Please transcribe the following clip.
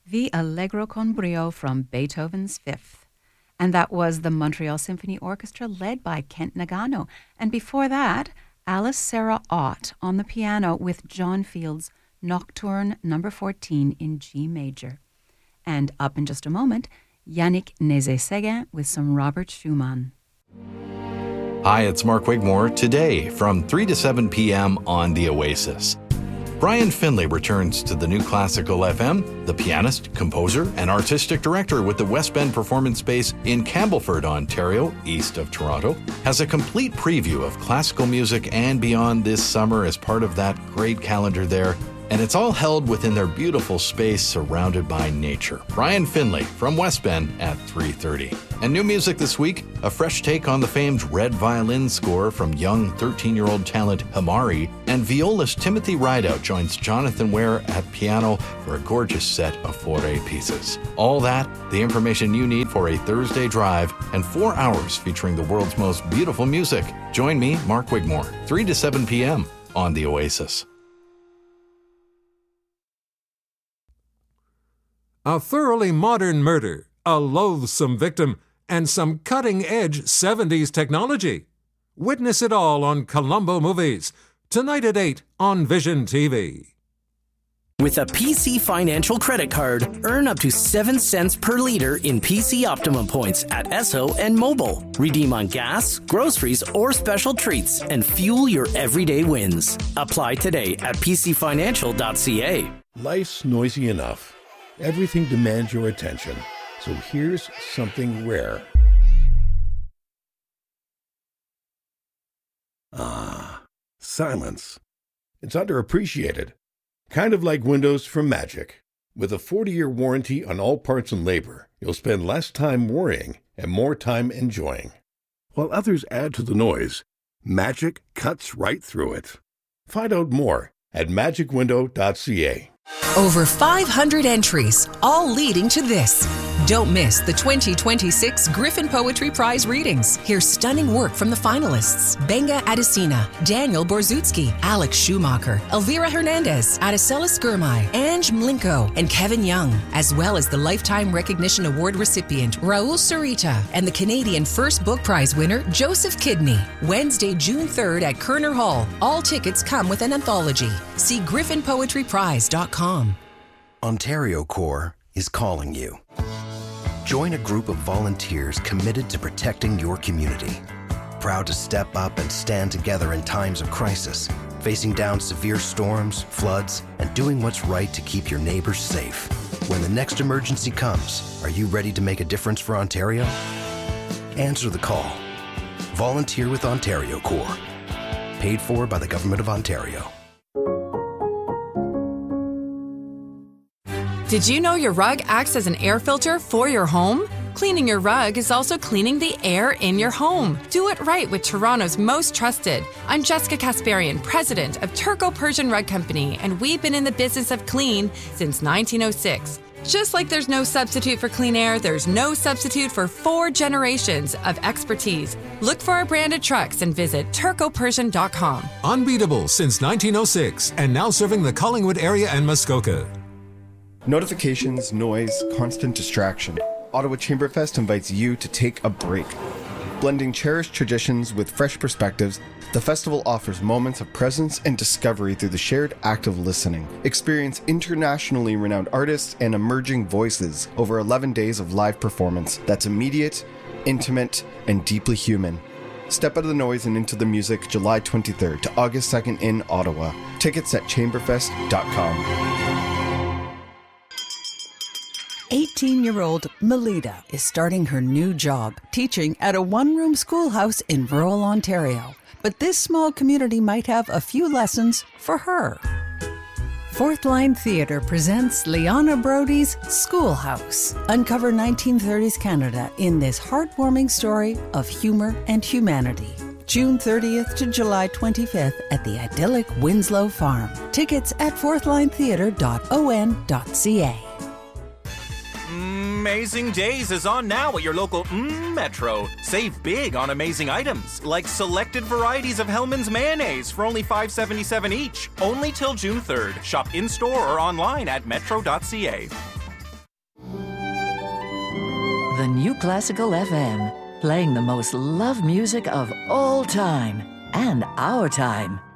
the Allegro con Brio from Beethoven's Fifth. And that was the Montreal Symphony Orchestra led by Kent Nagano. And before that, Alice Sarah Ott on the piano with John Field's Nocturne No. 14 in G major. And up in just a moment, Yannick Nézet-Séguin with some Robert Schumann. Hi, it's Mark Wigmore. Today, from 3 to 7 p.m. on The Oasis. Brian Finlay returns to the New Classical FM. The pianist, composer, and artistic director with the West Bend Performance Space in Campbellford, Ontario, east of Toronto, has a complete preview of classical music and beyond this summer as part of that great calendar there. And it's all held within their beautiful space surrounded by nature. Brian Finlay from West Bend at 3:30. And new music this week, a fresh take on the famed Red Violin score from young 13-year-old talent Hamari, and violist Timothy Rideout joins Jonathan Ware at piano for a gorgeous set of Fauré pieces. All that, the information you need for a Thursday drive, and 4 hours featuring the world's most beautiful music. Join me, Mark Wigmore, 3 to 7 p.m. on The Oasis. A thoroughly modern murder, a loathsome victim, and some cutting-edge 70s technology. Witness it all on Colombo Movies, tonight at 8 on Vision TV. With a PC Financial credit card, earn up to 7 cents per liter in PC Optimum points at Esso and Mobile. Redeem on gas, groceries, or special treats, and fuel your everyday wins. Apply today at pcfinancial.ca. Life's noisy enough. Everything demands your attention. So here's something rare. Silence. It's underappreciated. Kind of like Windows from Magic. With a 40-year warranty on all parts and labor, you'll spend less time worrying and more time enjoying. While others add to the noise, Magic cuts right through it. Find out more at magicwindow.ca. Over 500 entries, all leading to this. Don't miss the 2026 Griffin Poetry Prize readings. Hear stunning work from the finalists: Benga Adesina, Daniel Borzutsky, Alex Schumacher, Elvira Hernandez, Adesela Skirmay, Ange Mlinko, and Kevin Young, as well as the Lifetime Recognition Award recipient Raul Sarita and the Canadian First Book Prize winner Joseph Kidney. Wednesday, June 3rd at Kerner Hall. All tickets come with an anthology. See griffinpoetryprize.com. Ontario Corps is calling you. Join a group of volunteers committed to protecting your community. Proud to step up and stand together in times of crisis, facing down severe storms, floods, and doing what's right to keep your neighbors safe. When the next emergency comes, are you ready to make a difference for Ontario? Answer the call. Volunteer with Ontario Corps. Paid for by the Government of Ontario. Did you know your rug acts as an air filter for your home? Cleaning your rug is also cleaning the air in your home. Do it right with Toronto's most trusted. I'm Jessica Kasparian, president of Turco-Persian Rug Company, and we've been in the business of clean since 1906. Just like there's no substitute for clean air, there's no substitute for 4 generations of expertise. Look for our branded trucks and visit turcopersian.com. Unbeatable since 1906, and now serving the Collingwood area and Muskoka. Notifications, noise, constant distraction. Ottawa Chamberfest invites you to take a break. Blending cherished traditions with fresh perspectives, the festival offers moments of presence and discovery through the shared act of listening. Experience internationally renowned artists and emerging voices over 11 days of live performance that's immediate, intimate, and deeply human. Step out of the noise and into the music July 23rd to August 2nd in Ottawa. Tickets at chamberfest.com. 18-year-old Melita is starting her new job, teaching at a one-room schoolhouse in rural Ontario. But this small community might have a few lessons for her. Fourth Line Theatre presents Liana Brody's Schoolhouse. Uncover 1930s Canada in this heartwarming story of humor and humanity. June 30th to July 25th at the idyllic Winslow Farm. Tickets at fourthlinetheatre.on.ca. Amazing Days is on now at your local Metro. Save big on amazing items, like selected varieties of Hellmann's mayonnaise for only $5.77 each. Only till June 3rd. Shop in-store or online at metro.ca. the New Classical FM, playing the most loved music of all time and our time.